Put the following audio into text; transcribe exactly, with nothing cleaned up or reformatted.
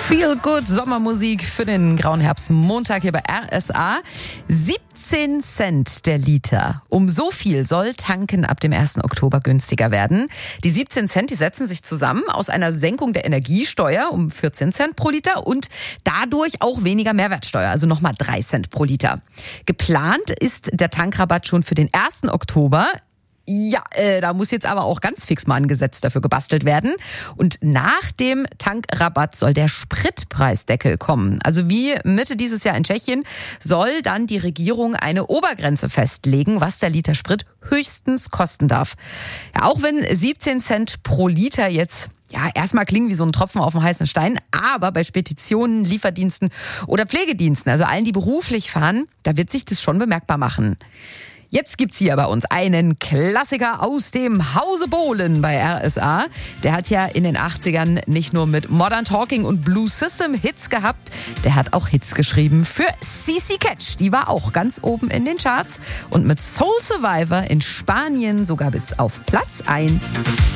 Feel Good Sommermusik für den grauen Herbstmontag hier bei R S A. siebzehn Cent der Liter. Um so viel soll Tanken ab dem ersten Oktober günstiger werden. Die siebzehn Cent, die setzen sich zusammen aus einer Senkung der Energiesteuer um vierzehn Cent pro Liter und dadurch auch weniger Mehrwertsteuer, also nochmal drei Cent pro Liter. Geplant ist der Tankrabatt schon für den ersten Oktober. Ja, äh, da muss jetzt aber auch ganz fix mal ein Gesetz dafür gebastelt werden. Und nach dem Tankrabatt soll der Spritpreisdeckel kommen. Also wie Mitte dieses Jahr in Tschechien soll dann die Regierung eine Obergrenze festlegen, was der Liter Sprit höchstens kosten darf. Ja, auch wenn siebzehn Cent pro Liter jetzt ja erstmal klingen wie so ein Tropfen auf dem heißen Stein, aber bei Speditionen, Lieferdiensten oder Pflegediensten, also allen, die beruflich fahren, da wird sich das schon bemerkbar machen. Jetzt gibt's hier bei uns einen Klassiker aus dem Hause Bohlen bei R S A. Der hat ja in den achtzigern nicht nur mit Modern Talking und Blue System Hits gehabt, der hat auch Hits geschrieben für C C Catch. Die war auch ganz oben in den Charts und mit Soul Survivor in Spanien sogar bis auf Platz eins.